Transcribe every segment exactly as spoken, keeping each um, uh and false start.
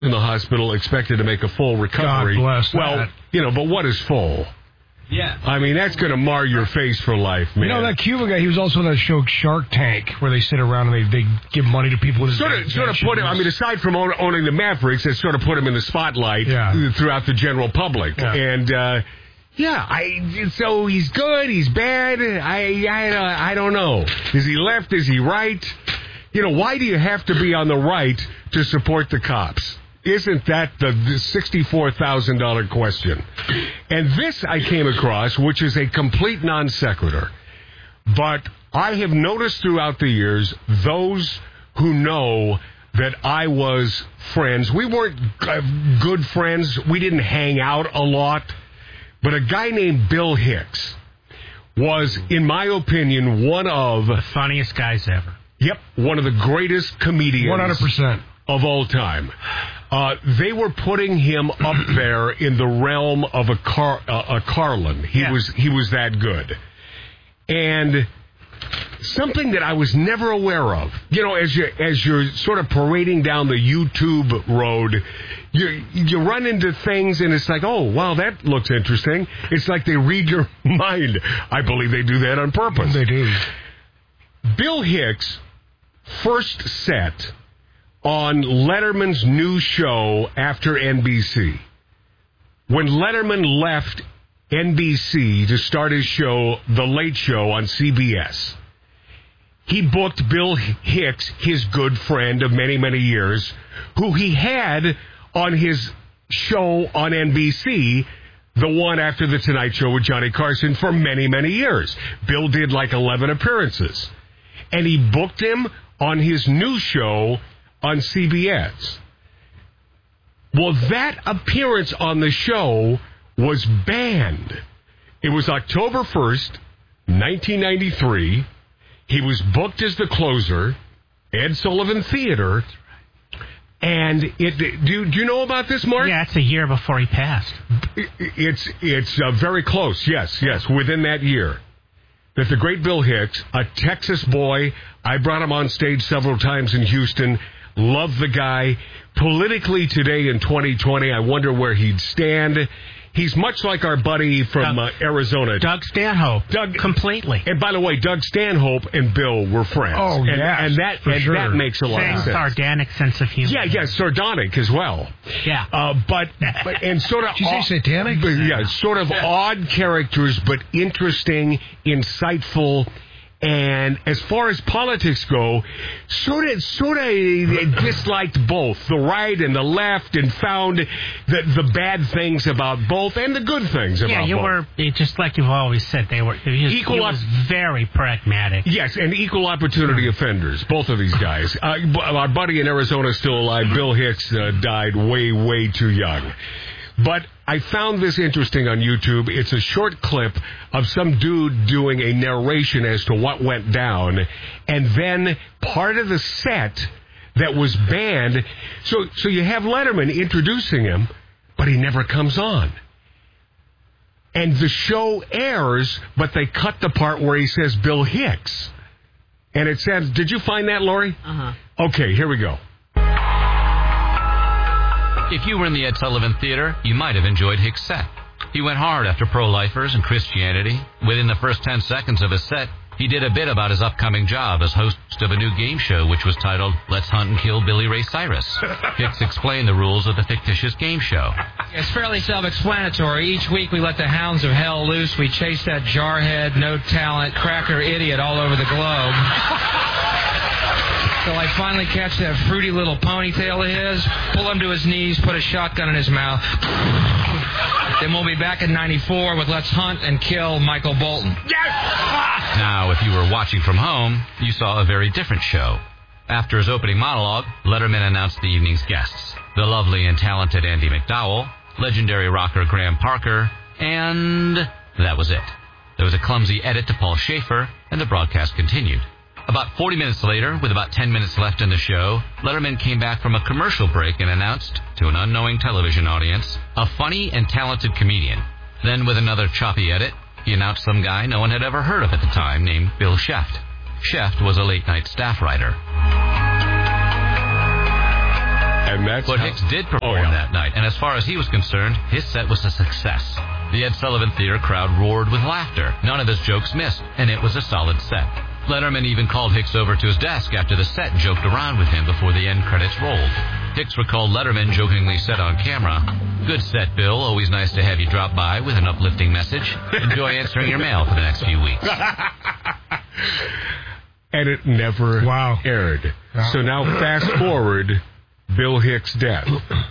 in the hospital, expected to make a full recovery. God bless well, that. you know, but what is full? Yeah. I mean, that's going to mar your face for life, man. You know, that Cuban guy, he was also on that show Shark Tank, where they sit around and they, they give money to people. Sort of, sort of put him, I mean, aside from own, owning the Mavericks, that sort of put him in the spotlight yeah. throughout the general public. Yeah. And, uh, yeah, I, so he's good, he's bad, I, I, I don't know. Is he left, is he right? You know, why do you have to be on the right to support the cops? Isn't that the, the sixty-four thousand dollars question? And this I came across, which is a complete non sequitur. But I have noticed throughout the years, those who know that I was friends, we weren't good friends, we didn't hang out a lot, but a guy named Bill Hicks was, in my opinion, one of... the funniest guys ever. Yep, one of the greatest comedians... one hundred percent. ...of all time. Uh, they were putting him up there in the realm of a Car- uh, a Carlin. He yeah. was he was that good. And something that I was never aware of, you know, as you as you're sort of parading down the YouTube road, you you run into things and it's like, oh wow, that looks interesting. It's like they read your mind. I believe they do that on purpose. They do. Bill Hicks first set on Letterman's new show after N B C. When Letterman left N B C to start his show, The Late Show, on C B S, he booked Bill Hicks, his good friend of many, many years, who he had on his show on N B C, the one after The Tonight Show with Johnny Carson, for many, many years. Bill did like eleven appearances. And he booked him on his new show on C B S. Well, that appearance on the show was banned. It was October first, nineteen ninety-three. He was booked as the closer, Ed Sullivan Theater. And it, do, do you know about this, Mark? Yeah, it's a year before he passed. It's, it's uh, very close, yes, yes, within that year. That the great Bill Hicks, a Texas boy, I brought him on stage several times in Houston, love the guy. Politically today in twenty twenty, I wonder where he'd stand. He's much like our buddy from uh, Arizona. Doug Stanhope. Doug, completely. And by the way, Doug Stanhope and Bill were friends. Oh, and, yeah. And, that, and sure. that makes a lot Same of sense. sardonic sense of humor. Yeah, yeah, sardonic as well. Yeah. Uh, but, but, and sort of... Did you say odd, satanic? But, yeah, sort of odd characters, but interesting, insightful. And as far as politics go, sort of, sort of disliked both, the right and the left, and found the, the bad things about both and the good things about both. Yeah, you both. were, just like you've always said, they were, he was, Equal he op- was very pragmatic. Yes, and equal opportunity offenders, both of these guys. Uh, our buddy in Arizona is still alive. Bill Hicks uh, died way, way too young. But I found this interesting on YouTube. It's a short clip of some dude doing a narration as to what went down, and then part of the set that was banned. So, so you have Letterman introducing him, but he never comes on. And the show airs, but they cut the part where he says Bill Hicks. And it says, did you find that, Lori? Uh-huh. Okay, here we go. If you were in the Ed Sullivan Theater, you might have enjoyed Hicks' set. He went hard after pro-lifers and Christianity. Within the first ten seconds of his set, he did a bit about his upcoming job as host of a new game show which was titled Let's Hunt and Kill Billy Ray Cyrus. Hicks explained the rules of the fictitious game show. It's fairly self-explanatory. Each week we let the hounds of hell loose. We chase that jarhead, no talent, cracker idiot all over the globe. So I finally catch that fruity little ponytail of his, pull him to his knees, put a shotgun in his mouth. Then we'll be back in ninety-four with Let's Hunt and Kill Michael Bolton. Yes! Now, if you were watching from home, you saw a very different show. After his opening monologue, Letterman announced the evening's guests. The lovely and talented Andie MacDowell, legendary rocker Graham Parker, and that was it. There was a clumsy edit to Paul Schaefer, and the broadcast continued. About forty minutes later, with about ten minutes left in the show, Letterman came back from a commercial break and announced, to an unknowing television audience, a funny and talented comedian. Then, with another choppy edit, he announced some guy no one had ever heard of at the time named Bill Sheft. Sheft was a late-night staff writer. And that's but how- Hicks did perform Oh, yeah. that night, and as far as he was concerned, his set was a success. The Ed Sullivan Theater crowd roared with laughter. None of his jokes missed, and it was a solid set. Letterman even called Hicks over to his desk after the set and joked around with him before the end credits rolled. Hicks recalled Letterman jokingly said on camera, "Good set, Bill. Always nice to have you drop by with an uplifting message. Enjoy answering your mail for the next few weeks." And it never Wow. aired. Wow. So now fast forward, Bill Hicks' death.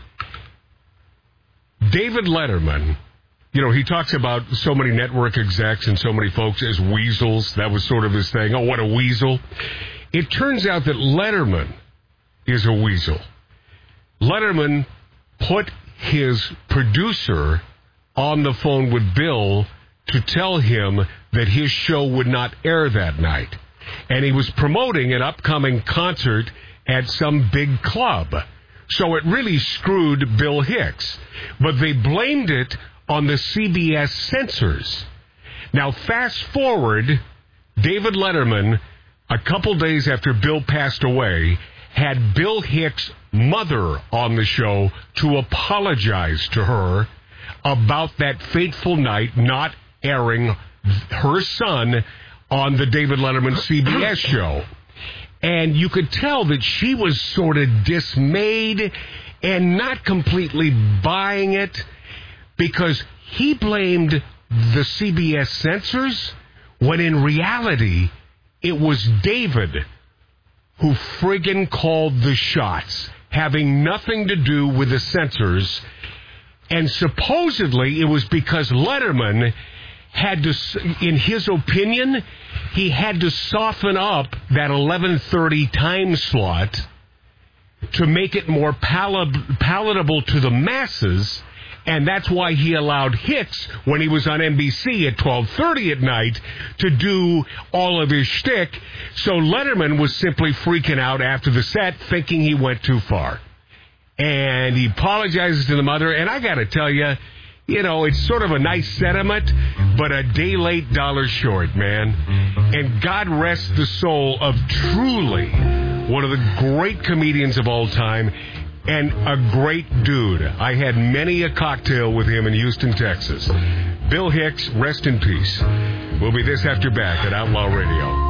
David Letterman, you know, he talks about so many network execs and so many folks as weasels. That was sort of his thing. Oh, what a weasel. It turns out that Letterman is a weasel. Letterman put his producer on the phone with Bill to tell him that his show would not air that night. And he was promoting an upcoming concert at some big club. So it really screwed Bill Hicks. But they blamed it on the C B S censors. Now, fast forward, David Letterman, a couple days after Bill passed away, had Bill Hicks' mother on the show to apologize to her about that fateful night not airing her son on the David Letterman C B S show. And you could tell that she was sort of dismayed and not completely buying it because he blamed the C B S censors when in reality it was David who friggin' called the shots, having nothing to do with the censors. And supposedly it was because Letterman had to, in his opinion, he had to soften up that eleven thirty time slot to make it more pal- palatable to the masses, and that's why he allowed Hicks, when he was on N B C at twelve thirty at night, to do all of his shtick. So Letterman was simply freaking out after the set, thinking he went too far. And he apologizes to the mother, and I got to tell you, you know, it's sort of a nice sentiment, but a day late, dollar short, man. And God rest the soul of truly one of the great comedians of all time and a great dude. I had many a cocktail with him in Houston, Texas. Bill Hicks, rest in peace. We'll be this after back at Outlaw Radio.